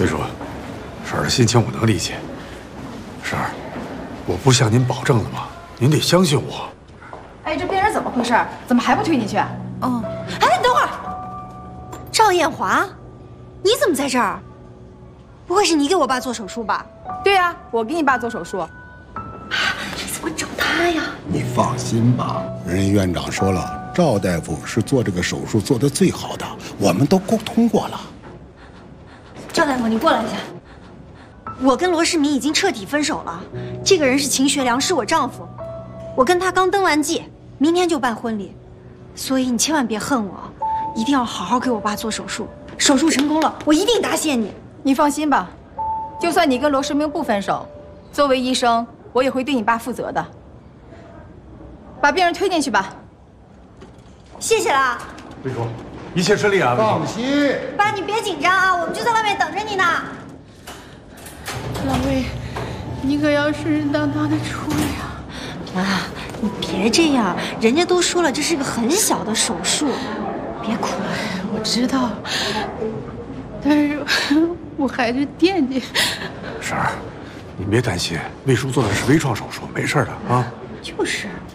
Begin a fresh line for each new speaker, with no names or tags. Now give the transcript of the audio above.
魏叔，婶儿的心情我能理解。婶儿，我不是向您保证了吗？您得相信我。
哎，这病人怎么回事？怎么还不推进去？
哦，哎，等会儿，赵艳华，你怎么在这儿？不会是你给我爸做手术吧？
对呀，我给你爸做手术。
你怎么找他呀？
你放心吧，人家院长说了，赵大夫是做这个手术做得最好的，我们都沟通过了。
赵大夫，你过来一下。我跟罗世民已经彻底分手了。这个人是秦学良，是我丈夫。我跟他刚登完记，明天就办婚礼，所以你千万别恨我，一定要好好给我爸做手术。手术成功了，我一定答谢你。
你放心吧，就算你跟罗世明不分手，作为医生，我也会对你爸负责的。把病人推进去吧。
谢谢了。
魏叔，一切顺利啊！
放心，
爸，你别紧张啊，我们就在外面等着你呢。
老魏，你可要顺顺当当的出来呀！
妈，你别这样，人家都说了这是个很小的手术，别哭了。
我知道，但是我还是惦记。
婶儿，您别担心，魏叔做的是微创手术，没事的啊。
就是，